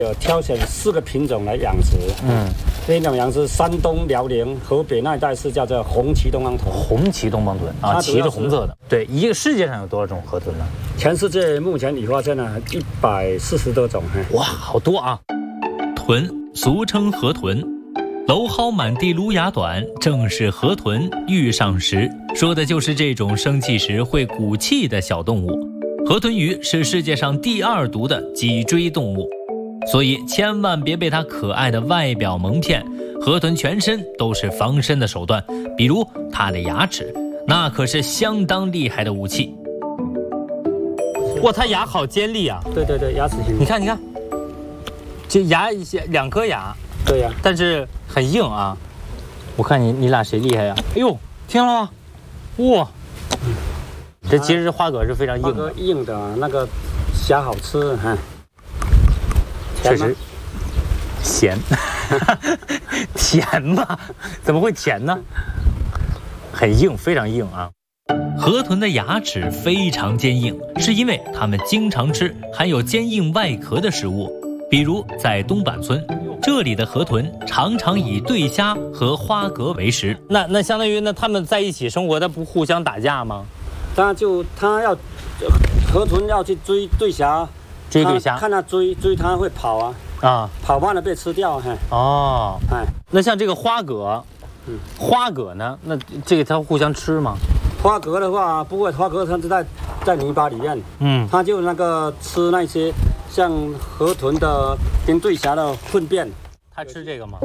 挑选4个品种来养殖。这种养殖，山东、辽宁、河北那一带是叫做红鳍东方豚。 红鳍东方豚啊，鳍是红色的。对，一个世界上有多少种河豚呢？ 全世界目前已发现了140多种。 哇，好多啊！ 豚俗称河豚，蒌蒿满地芦芽短，正是河豚遇上时，说的就是这种生气时会鼓气的小动物。河豚鱼是世界上第2毒的脊椎动物，所以千万别被它可爱的外表蒙骗。河豚全身都是防身的手段，比如它的牙齿，那可是相当厉害的武器。 哇，它牙好尖利啊！ 对对对，牙齿型。 你看，这牙2颗牙。 对呀， 但是很硬啊！我看你俩谁厉害呀？哎呦，听了吗？哇！这其实花蛤是非常硬的。 花蛤硬的，那个虾好吃哈。 确实，咸，甜吗？怎么会甜呢？很硬，非常硬啊！ 河豚的牙齿非常坚硬，是因为它们经常吃含有坚硬外壳的食物，比如在东坂村。这里的河豚常常以对虾和花蛤为食。 那相当于他们在一起生活，它不互相打架吗？ 河豚要去追对虾， 追对虾， 看它追它会跑啊，跑慢了被吃掉。 哦，那像这个花蛤，花蛤呢？那这个它互相吃吗？ 花蛤的话不会，花蛤它是在泥巴里面，它就吃那些像河豚的跟对虾的粪便。 它吃这个吗？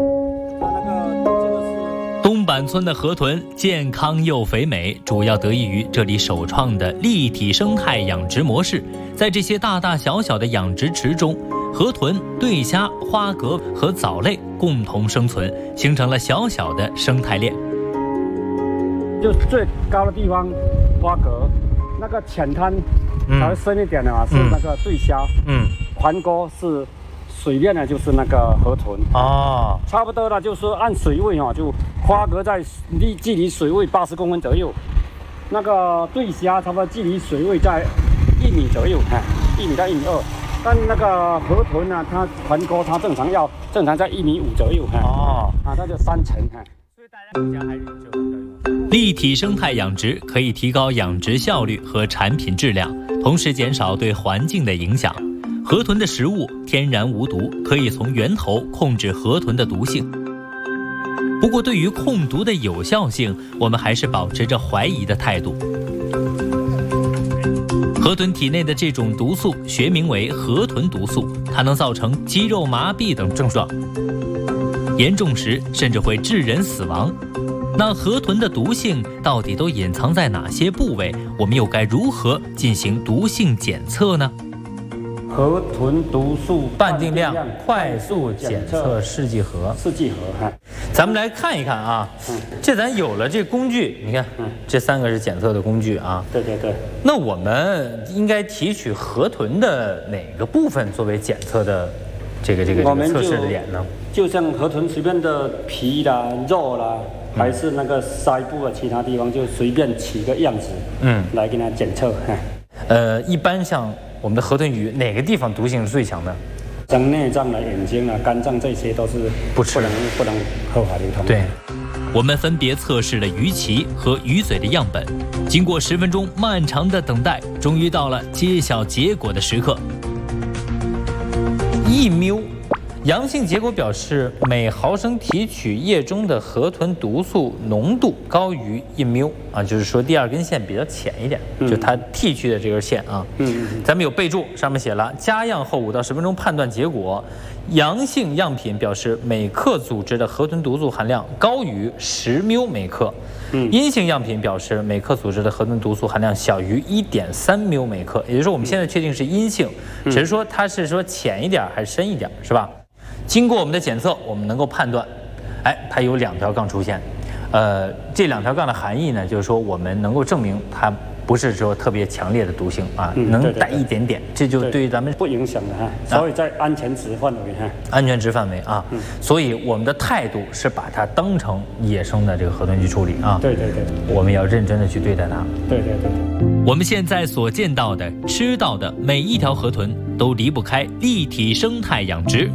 东坂村的河豚健康又肥美，主要得益于这里首创的立体生态养殖模式。在这些大大小小的养殖池中，河豚、对虾、花蛤和藻类共同生存，形成了小小的生态链。 就最高的地方，花蛤，那个浅滩稍微深一点的是那个对虾，环沟是水面呢，就是那个河豚。哦，差不多了，就是按水位就花蛤在距离水位80公分左右，那个对虾差不多距离水位在1米左右，1米到1.2米。但那个河豚呢，它环沟它正常在1.5米左右。它就3层。所以大家回家还是有这种。 立体生态养殖可以提高养殖效率和产品质量，同时减少对环境的影响。河豚的食物天然无毒，可以从源头控制河豚的毒性。不过，对于控毒的有效性，我们还是保持着怀疑的态度。河豚体内的这种毒素学名为河豚毒素，它能造成肌肉麻痹等症状，严重时甚至会致人死亡。那河豚的毒性到底都隐藏在哪些部位？我们又该如何进行毒性检测呢？ 河豚毒素半定量快速检测试剂盒。咱们来看一看啊，这咱有了这工具，你看，这3个是检测的工具啊。 对对对。 那我们应该提取河豚的哪个部分作为检测的这个测试的点呢？ 就像河豚随便的皮啦、肉啦，还是那个鳃部的其他地方，就随便取个样子，来给它检测。 一般像我们的河豚鱼，哪个地方毒性是最强的？ 像内脏的眼睛啊、肝脏这些都是不能合法流通。 对，我们分别测试了鱼鳍和鱼嘴的样本，经过10分钟漫长的等待，终于到了揭晓结果的时刻。 1μ，阳性结果表示每毫升提取液中的河豚毒素浓度高于1μ啊，就是说第2根线比较浅一点，就它剃去的这根线啊。咱们有备注，上面写了加样后5到10分钟判断结果。阳性样品表示每克组织的河豚毒素含量高于10μ每克。阴性样品表示每克组织的河豚毒素含量小于1.3μ每克。也就是说，我们现在确定是阴性，只是说它是说浅一点还是深一点，是吧？经过我们的检测，我们能够判断，它有2条杠出现。这2条杠的含义呢，就是说我们能够证明它不是说特别强烈的毒性啊，能带一点点，这就对于咱们不影响的哈，所以在安全值范围哈， 安全值范围啊，所以我们的态度是把它当成野生的这个河豚去处理啊， 对， 我们要认真的去对待它， 对。 我们现在所见到的、吃到的每一条河豚，都离不开立体生态养殖。